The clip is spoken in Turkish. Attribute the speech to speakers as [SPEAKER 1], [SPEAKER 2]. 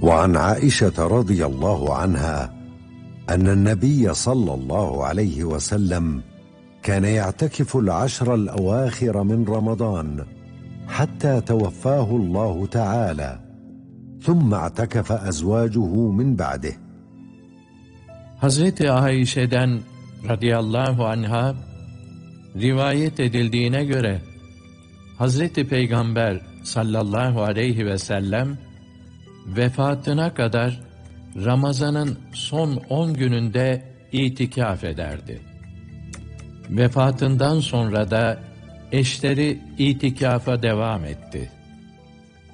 [SPEAKER 1] وعن عائشة رضي الله عنها أن النبي صلى الله عليه وسلم كان يعتكف العشر الأواخر من رمضان حتى توفاه الله تعالى ثم اعتكف أزواجه من بعده.
[SPEAKER 2] Hazreti Ayşe'den radıyallahu anha rivayet edildiğine göre Hazreti Peygamber sallallahu aleyhi ve sellem vefatına kadar Ramazan'ın son 10 gününde itikaf ederdi. Vefatından sonra da eşleri itikafa devam etti.